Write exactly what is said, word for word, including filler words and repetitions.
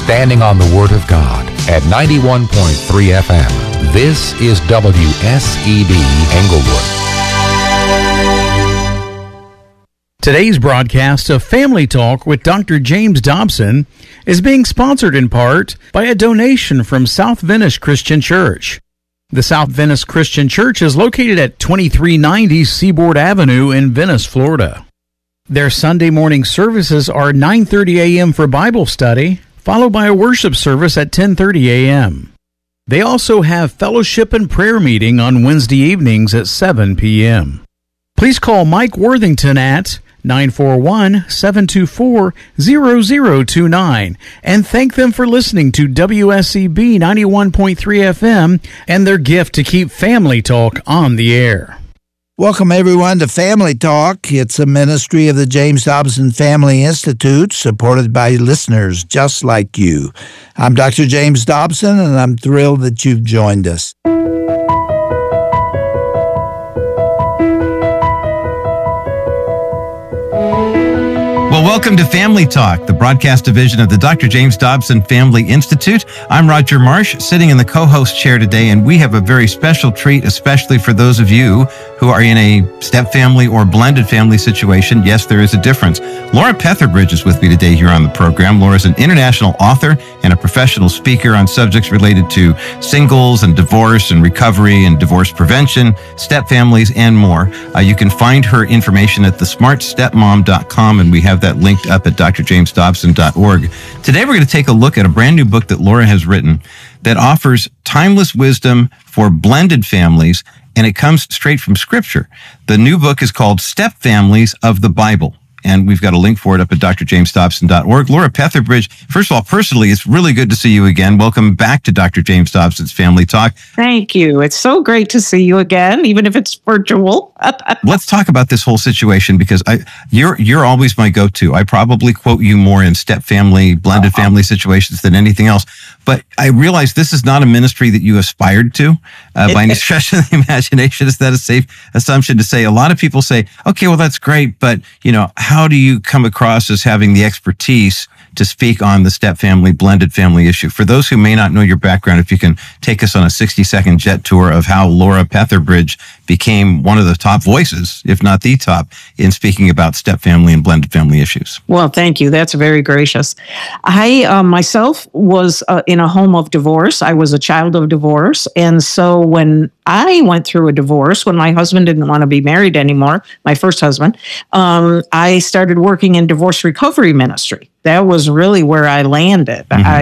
standing on the Word of God at ninety-one point three F M. This is W S E B Englewood. Today's broadcast of Family Talk with Doctor James Dobson is being sponsored in part by a donation from South Venice Christian Church. The South Venice Christian Church is located at twenty-three ninety Seaboard Avenue in Venice, Florida. Their Sunday morning services are nine thirty a.m. for Bible study, followed by a worship service at ten thirty a.m. They also have fellowship and prayer meeting on Wednesday evenings at seven p.m. Please call Mike Worthington at nine four one, seven two four, zero zero two nine and thank them for listening to W S E B ninety-one point three F M and their gift to keep Family Talk on the air. Welcome, everyone, to Family Talk. It's a ministry of the James Dobson Family Institute, supported by listeners just like you. I'm Doctor James Dobson, and I'm thrilled that you've joined us. Well, welcome to Family Talk, the broadcast division of the Doctor James Dobson Family Institute. I'm Roger Marsh, sitting in the co-host chair today, and we have a very special treat, especially for those of you who are in a step-family or blended family situation. Yes, there is a difference. Laura Petherbridge is with me today here on the program. Laura is an international author and a professional speaker on subjects related to singles and divorce and recovery and divorce prevention, step-families, and more. Uh, you can find her information at the smart stepmom dot com, and we have that linked up at d r james dobson dot org. Today we're going to take a look at a brand new book that Laura has written that offers timeless wisdom for blended families, and it comes straight from Scripture. The new book is called Step Families of the Bible, and we've got a link for it up at d r james dobson dot org. Laura Petherbridge, first of all, personally, it's really good to see you again. Welcome back to Doctor James Dobson's Family Talk. Thank you. It's so great to see you again, even if it's virtual. Let's talk about this whole situation, because I, you're you're always my go-to. I probably quote you more in step family, blended family situations than anything else. But I realize this is not a ministry that you aspired to uh, by any stretch of the imagination. Is that a safe assumption to say? A lot of people say, okay, well, that's great, but you know, how do you come across as having the expertise to speak on the step family, blended family issue? For those who may not know your background, if you can take us on a sixty second jet tour of how Laura Petherbridge became one of the top voices, if not the top, in speaking about step family and blended family issues. Well, thank you. That's very gracious. I uh, myself was uh, in a home of divorce. I was a child of divorce. And so when I went through a divorce, when my husband didn't want to be married anymore, my first husband, um, I started working in divorce recovery ministry. That was really where I landed. Mm-hmm. I